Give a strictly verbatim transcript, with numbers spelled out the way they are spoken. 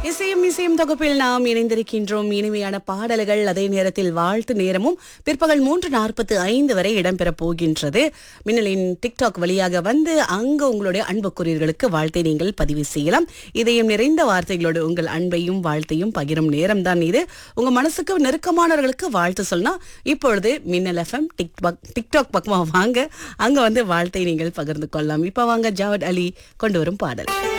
இசையும் இசையும் தொகுப்பில் நாம் இணைந்திருக்கின்றோம். இனிமையான பாடல்கள், அதே நேரத்தில் வாழ்த்து நேரமும் பிற்பகல் மூன்று நாற்பத்து ஐந்து வரை இடம்பெற போகின்றது. மின்னலின் டிக்டாக் வழியாக வந்து அங்கு உங்களுடைய அன்புக்குரியர்களுக்கு வாழ்த்தை நீங்கள் பதிவு செய்யலாம். இதயம் நிறைந்த வார்த்தைகளோடு உங்கள் அன்பையும் வாழ்த்தையும் பகிரும் நேரம் தான் இது. உங்க மனசுக்கு நெருக்கமானவர்களுக்கு வாழ்த்து சொன்னா இப்பொழுது மின்னல் எஃப்எம் டிக்டாக் டிக்டாக் பக்கமா வாங்க, அங்க வந்து வாழ்த்தை நீங்கள் பகிர்ந்து கொள்ளலாம். இப்ப வாங்க, ஜாவத் அலி கொண்டு வரும் பாடல்.